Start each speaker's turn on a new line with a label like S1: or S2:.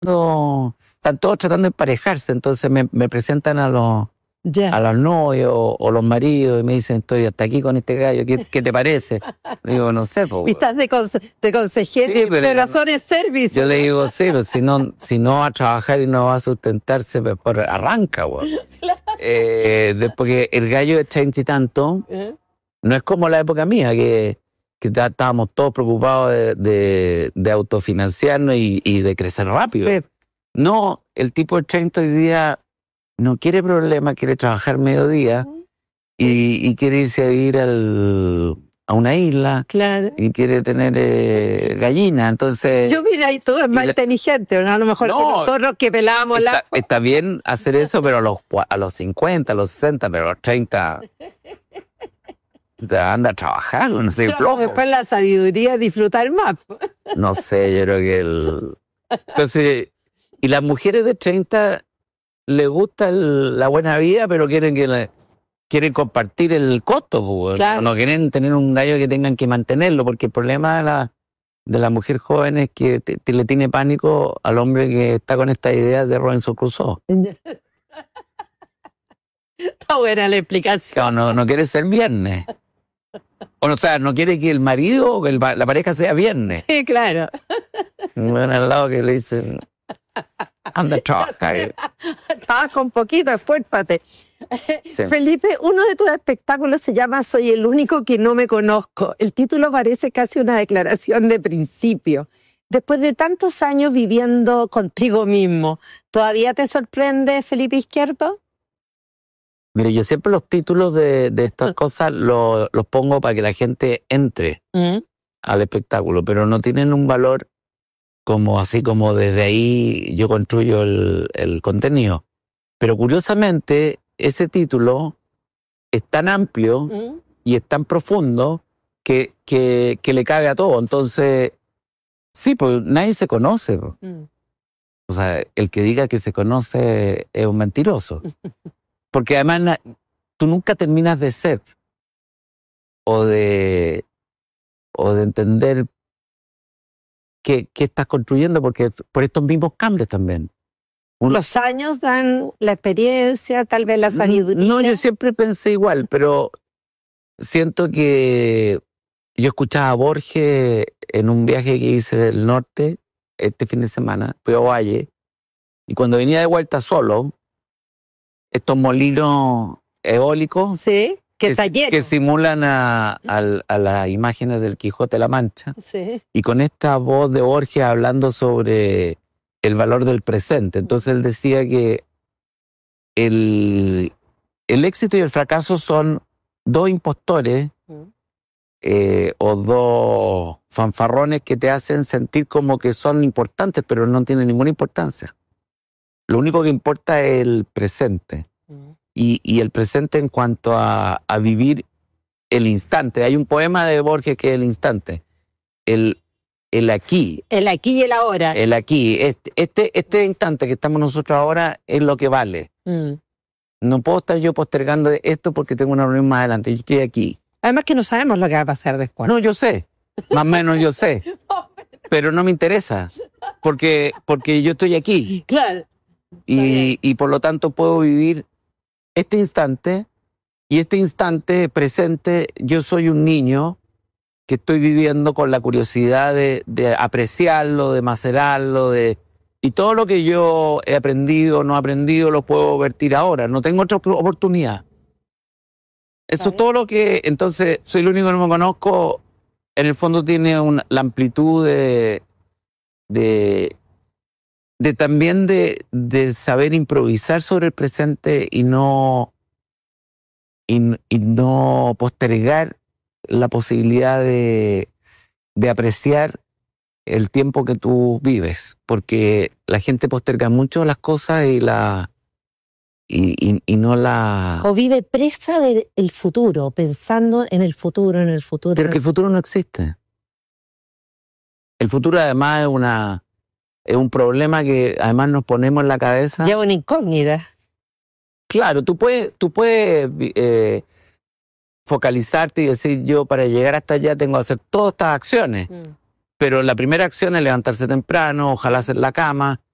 S1: están todos tratando de emparejarse, entonces me presentan a los
S2: Ya.
S1: novios o los maridos y me dicen, estoy hasta aquí con este gallo, ¿qué te parece? Digo, no sé,
S2: Y
S1: pues.
S2: estás de consejero,
S1: Sí, pero
S2: de razones service.
S1: yo le digo, sí, pero si no va a trabajar y no va a sustentarse, pues arranca, güey. Porque el gallo de 30 y tanto no es como la época mía, que estábamos todos preocupados de autofinanciarnos y de crecer rápido.
S2: Sí.
S1: No, el tipo de 30 hoy día no quiere problemas, quiere trabajar mediodía y quiere irse a vivir a una isla.
S2: Claro.
S1: Y quiere tener gallina, entonces...
S2: Yo mira, y tú es más inteligente, ¿no? A lo mejor
S1: No,
S2: que nosotros que pelábamos
S1: está bien hacer eso, pero a los 50, a los 60, pero a los 30... anda a trabajar, no sé, flojo.
S2: Después la sabiduría es disfrutar más.
S1: No sé, yo creo que Entonces, y las mujeres de 30 les gusta la buena vida, pero quieren compartir el costo, pues.
S2: Claro.
S1: No quieren tener un gallo que tengan que mantenerlo, porque el problema de la mujer joven es que le tiene pánico al hombre que está con esta idea de Robinson Crusoe.
S2: Está buena la explicación.
S1: No quiere ser viernes. O sea, no quiere que el marido o que la pareja sea viernes.
S2: Sí, claro.
S1: Bueno, al lado que le dicen, anda a trabajar.
S2: Estabas con poquito, esfuérzate.
S1: Sí.
S2: Felipe, uno de tus espectáculos se llama Soy el único que no me conozco. El título parece casi una declaración de principio. Después de tantos años viviendo contigo mismo, ¿todavía te sorprende Felipe Izquierdo?
S1: Mire, yo siempre los títulos de estas cosas los pongo para que la gente entre al espectáculo, pero no tienen un valor así como desde ahí yo construyo el contenido. Pero curiosamente, ese título es tan amplio y es tan profundo que le cabe a todo. Entonces, sí, pues nadie se conoce. O sea, el que diga que se conoce es un mentiroso. Porque además tú nunca terminas de ser o de entender qué estás construyendo, porque por estos mismos cambios también.
S2: Los años dan la experiencia, tal vez la sabiduría.
S1: No, yo siempre pensé igual, pero siento que yo escuchaba a Borges en un viaje que hice del norte este fin de semana, fui a Valle, y cuando venía de vuelta solo, estos molinos eólicos
S2: Sí,
S1: que simulan a las imágenes del Quijote de la Mancha,
S2: sí.
S1: y con esta voz de Borges hablando sobre el valor del presente. Entonces él decía que el éxito y el fracaso son dos impostores o dos fanfarrones que te hacen sentir como que son importantes, pero no tienen ninguna importancia. Lo único que importa es el presente. Y el presente en cuanto a vivir el instante. Hay un poema de Borges que es el instante. El aquí.
S2: El aquí y el ahora.
S1: El aquí. Este instante que estamos nosotros ahora es lo que vale. No puedo estar yo postergando esto porque tengo una reunión más adelante. Yo estoy aquí.
S2: Además que no sabemos lo que va a pasar después.
S1: No, yo sé. Más o menos yo sé. Pero no me interesa. Porque yo estoy aquí.
S2: Claro.
S1: Y por lo tanto puedo vivir este instante. Y este instante presente, yo soy un niño que estoy viviendo con la curiosidad de apreciarlo, de macerarlo, y todo lo que yo he aprendido, no aprendido, lo puedo vertir ahora. No tengo otra oportunidad. Eso es todo lo que... Entonces, soy el único que no me conozco. En el fondo tiene la amplitud también de saber improvisar sobre el presente y no postergar la posibilidad de apreciar el tiempo que tú vives, porque la gente posterga mucho las cosas y no la...
S2: O vive presa del futuro, pensando en el futuro,
S1: Pero que el futuro no existe. El futuro además es un problema que además nos ponemos en la cabeza.
S2: Lleva una incógnita.
S1: Claro, tú puedes focalizarte y decir, yo para llegar hasta allá tengo que hacer todas estas acciones. Pero la primera acción es levantarse temprano, ojalá hacer la cama,